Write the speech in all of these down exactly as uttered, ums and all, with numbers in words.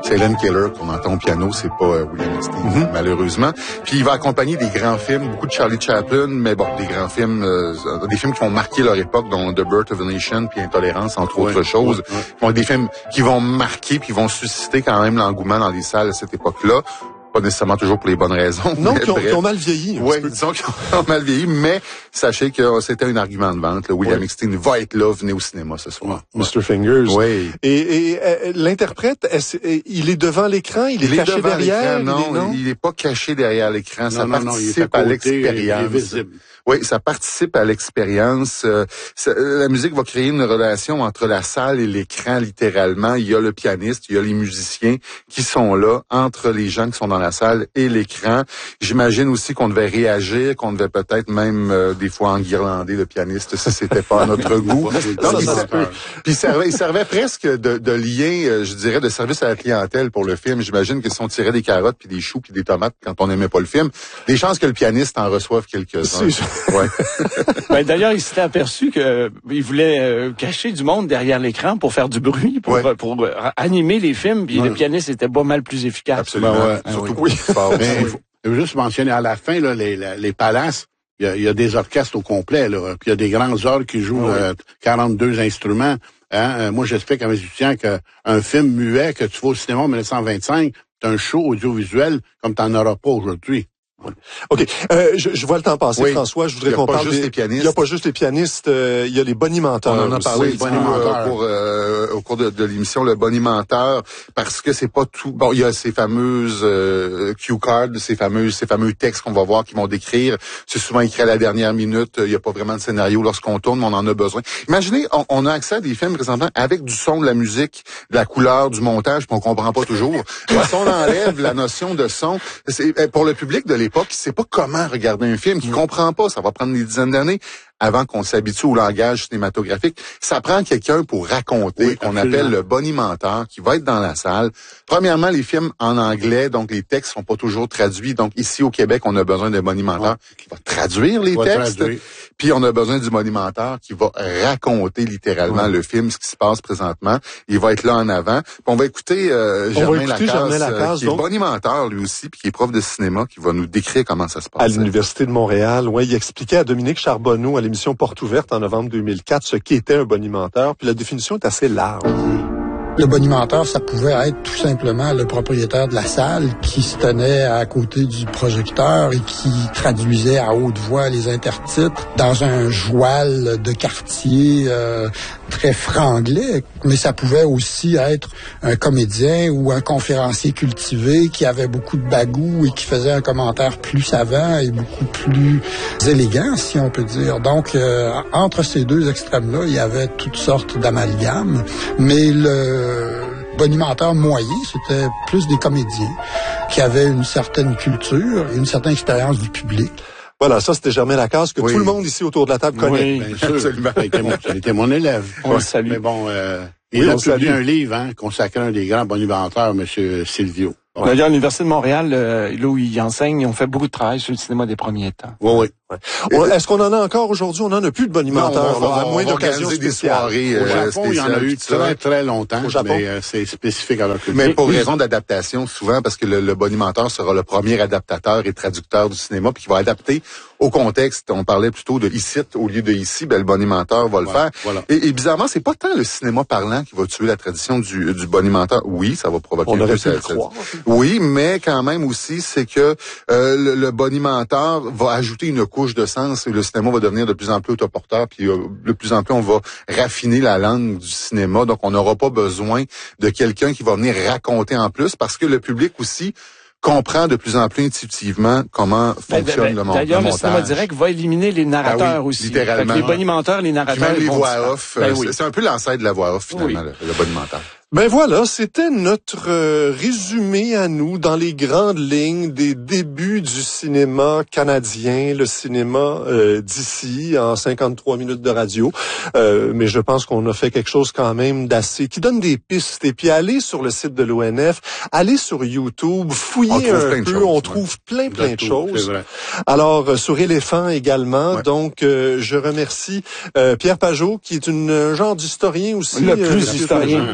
c'est Helen Keller qu'on entend au piano, c'est pas euh, William Epstein, mm-hmm. malheureusement. Puis il va accompagner des grands films, beaucoup de Charlie Chaplin, mais bon, des grands films, euh, des films qui vont marquer leur époque, dont The Birth of a Nation puis Intolérance, entre ouais, autres choses. Ouais, ouais. Bon, des films qui vont marquer puis vont susciter quand même l'engouement dans les salles à cette époque-là. Pas nécessairement toujours pour les bonnes raisons. Non, qui ont, qui ont mal vieilli. Oui, disons qu'ils ont mal vieilli, mais sachez que c'était un argument de vente. Là. William Epstein oui. va être là, venez au cinéma ce soir. Ouais. mister Fingers. Oui. Et, et euh, l'interprète, est, il est devant l'écran, il est il caché est derrière? Non, il est, non, il est pas caché derrière l'écran. Non, ça non, participe non, à, à l'expérience. Oui, ça participe à l'expérience. Euh, ça, la musique va créer une relation entre la salle et l'écran, littéralement. Il y a le pianiste, il y a les musiciens qui sont là, entre les gens qui sont dans la salle et l'écran. J'imagine aussi qu'on devait réagir, qu'on devait peut-être même euh, des fois enguirlander le pianiste si c'était pas à notre goût. Donc, il, servait, puis il servait, il servait presque de, de lien, euh, je dirais, de service à la clientèle pour le film. J'imagine que si on tirait des carottes puis des choux puis des tomates quand on n'aimait pas le film, des chances que le pianiste en reçoive quelques-uns. Ouais. Ben, d'ailleurs, il s'était aperçu que euh, il voulait euh, cacher du monde derrière l'écran pour faire du bruit, pour, ouais. pour, pour euh, animer les films, puis ouais. le pianiste était pas mal plus efficace. Absolument. Ben ouais. Surtout ah, oui. oui. Mais il faut, il faut juste mentionner, à la fin, là, les, les palaces, il y a, il y a des orchestres au complet, là, puis il y a des grands orgues qui jouent ah, oui. euh, quarante-deux instruments. Hein? Euh, moi, j'explique à mes étudiants qu'un film muet que tu vas au cinéma en dix-neuf cent vingt-cinq, c'est un show audiovisuel comme tu n'en auras pas aujourd'hui. OK. Euh, je, je vois le temps passer, oui. François. Je voudrais qu'on parle des... Il n'y a pas juste les pianistes. Euh, il y a les bonimenteurs. On en a parlé oui, bonimenteurs. Pour, euh, au cours de, de l'émission, le bonimenteur, parce que c'est pas tout... Bon, il y a ces fameuses euh, cue cards, ces fameux, ces fameux textes qu'on va voir qui vont décrire. C'est souvent écrit à la dernière minute. Il n'y a pas vraiment de scénario lorsqu'on tourne, mais on en a besoin. Imaginez, on, on a accès à des films présentement avec du son, de la musique, de la couleur, du montage, puis on comprend pas toujours. Si on enlève la notion de son, c'est, pour le public de l'époque, qui sait pas comment regarder un film, qui comprend pas, ça va prendre des dizaines d'années avant qu'on s'habitue au langage cinématographique. Ça prend quelqu'un pour raconter, oui, qu'on appelle le bonimenteur, qui va être dans la salle. Premièrement, les films en anglais, donc les textes sont pas toujours traduits. Donc ici au Québec, on a besoin d'un bonimenteur ouais. qui va traduire les va textes. Traduire. Puis on a besoin du bonimenteur qui va raconter littéralement ouais. le film, ce qui se passe présentement. Il va être là en avant. Puis on va écouter euh, Germain Lacasse, Germain Lacasse, euh, qui donc... est bonimenteur lui aussi, puis qui est prof de cinéma, qui va nous décrire comment ça se passe. À l'Université de Montréal, ouais, il expliquait à Dominique Charbonneau à l'émission Porte ouverte en novembre deux mille quatre ce qu'était un bonimenteur. Puis la définition est assez large. Le bonimenteur, ça pouvait être tout simplement le propriétaire de la salle qui se tenait à côté du projecteur et qui traduisait à haute voix les intertitres dans un joual de quartier euh, très franglais. Mais ça pouvait aussi être un comédien ou un conférencier cultivé qui avait beaucoup de bagou et qui faisait un commentaire plus savant et beaucoup plus élégant, si on peut dire. Donc, euh, entre ces deux extrêmes-là, il y avait toutes sortes d'amalgames. Mais le Le bonimenteur moyen, c'était plus des comédiens qui avaient une certaine culture et une certaine expérience du public. Voilà, ça c'était Germain Lacasse que oui. tout le monde ici autour de la table connaît. Oui, bien sûr. Absolument. Ça a été mon élève. On le salue. Mais bon, euh, il oui, a publié un livre hein, consacré à un des grands bonimenteurs, M. Silvio. Ouais. D'ailleurs, à l'Université de Montréal, euh, là où ils enseignent, ils ont fait beaucoup de travail sur le cinéma des premiers temps. Oui, oui. Ouais. Est-ce qu'on en a encore aujourd'hui? On n'en a plus de bonimenteurs, non, on va, à moins d'occasions des soirées. Au Japon, euh, il y en a eu très, très longtemps, Au Japon. mais euh, c'est spécifique à leur culture. Mais pour raison d'adaptation, souvent, parce que le, le bonimenteur sera le premier adaptateur et traducteur du cinéma, puis qui va adapter au contexte. On parlait plutôt de ici au lieu de ici, ben le bonimenteur va le voilà, faire. Voilà. Et, et bizarrement, c'est pas tant le cinéma parlant qui va tuer la tradition du, du bonimenteur. Oui, ça va provoquer On un aurait peu pu le croire. Oui, mais quand même aussi, c'est que euh, le, le bonimenteur va ajouter une couche de sens et le cinéma va devenir de plus en plus autoporteur, puis euh, de plus en plus on va raffiner la langue du cinéma. Donc on n'aura pas besoin de quelqu'un qui va venir raconter en plus, parce que le public aussi comprend de plus en plus intuitivement comment fonctionne ben, ben, le, mon- D'ailleurs, le montage. D'ailleurs, le cinéma direct va éliminer les narrateurs ah oui, aussi. Littéralement. Fait que les bonimenteurs, les narrateurs... Puis même les voix off. Ben euh, oui. C'est un peu l'ancêtre de la voix off, finalement, oui. le, le bonimenteur. Ben voilà, c'était notre euh, résumé à nous dans les grandes lignes des débuts du cinéma canadien, le cinéma euh, d'ici en cinquante-trois minutes de radio. Euh, mais je pense qu'on a fait quelque chose quand même d'assez qui donne des pistes. Et puis allez sur le site de l'O N F, allez sur YouTube, fouillez un peu, choses, on ouais. trouve plein plein de, de choses. Alors euh, sur Éléphant également. Ouais. Donc euh, je remercie euh, Pierre Pajot qui est une un genre d'historien aussi. Le plus euh, historien. Pajot, hein?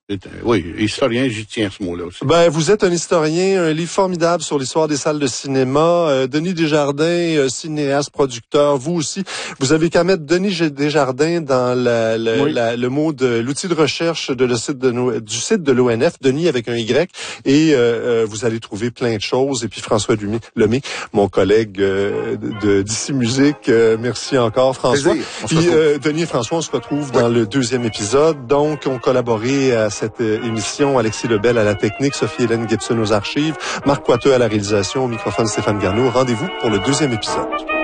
Oui, historien, j'y tiens ce mot-là aussi. Ben, vous êtes un historien, un livre formidable sur l'histoire des salles de cinéma. Euh, Denis Desjardins, euh, cinéaste, producteur, vous aussi. Vous avez qu'à mettre Denis Desjardins dans la, la, oui. la, le mot de l'outil de recherche de le site de, du site de l'O N F, Denis avec un Y, et euh, vous allez trouver plein de choses. Et puis François Lemay, mon collègue euh, de d'ici Musique, euh, merci encore François. Puis euh, Denis et François, on se retrouve oui. dans le deuxième épisode. Donc, on collaboré à cette émission, Alexis Lebel à la technique, Sophie-Hélène Gibson aux archives, Marc Coiteux à la réalisation, au microphone Stéphane Garneau. Rendez-vous pour le deuxième épisode.